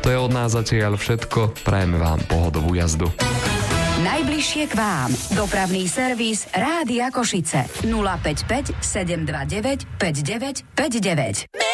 To je od nás zatiaľ všetko. Prajeme vám pohodovú jazdu. Najbližšie k vám. Dopravný servis Rádia Košice. 055 729 5959.